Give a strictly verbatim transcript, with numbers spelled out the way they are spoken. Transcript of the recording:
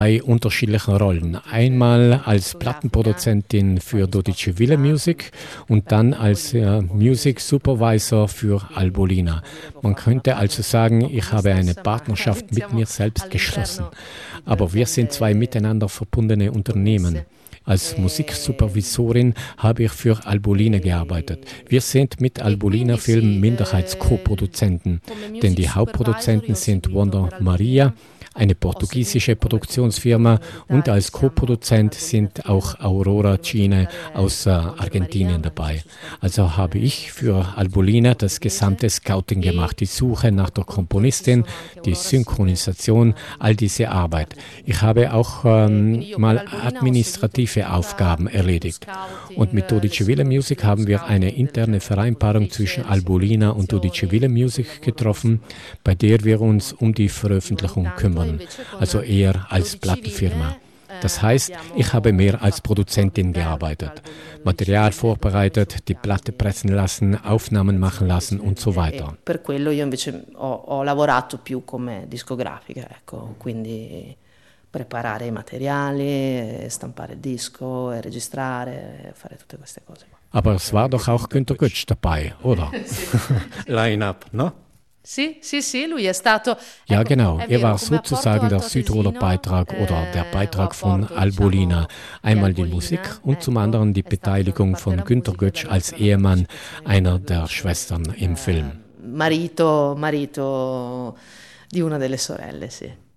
Zwei unterschiedlichen Rollen. Einmal als Plattenproduzentin für Deutsche Welle Music und dann als äh, Music Supervisor für Albolina. Man könnte also sagen, ich habe eine Partnerschaft mit mir selbst geschlossen. Aber wir sind zwei miteinander verbundene Unternehmen. Als Musiksupervisorin habe ich für Albolina gearbeitet. Wir sind mit Albolina Film Minderheitskoproduzenten, denn die Hauptproduzenten sind Wonder Maria, eine portugiesische Produktionsfirma, und als Co-Produzent sind auch Aurora Cine aus äh, Argentinien dabei. Also habe ich für Albolina das gesamte Scouting gemacht, die Suche nach der Komponistin, die Synchronisation, all diese Arbeit. Ich habe auch ähm, mal administrative Aufgaben erledigt. Und mit Deutsche Welle Music haben wir eine interne Vereinbarung zwischen Albolina und Deutsche Welle Music getroffen, bei der wir uns um die Veröffentlichung kümmern. Also eher als Plattenfirma. Das heißt, ich habe mehr als Produzentin gearbeitet. Material vorbereitet, die Platte pressen lassen, Aufnahmen machen lassen und so weiter. Per quello io invece ho, ho lavorato più come discografica, ecco, quindi preparare i materiali, stampare il disco, registrare, fare tutte queste cose. Aber es war doch auch Günter Götsch dabei, oder? Line-up, ne? Sì, sì, sì, lui è stato. Ja, genau. Er war sozusagen der Südtiroler Beitrag oder der Beitrag von Albolina. Einmal die Musik und zum anderen die Beteiligung von Günter Götsch als Ehemann einer der Schwestern im Film. Marito, marito di una delle sorelle, sì.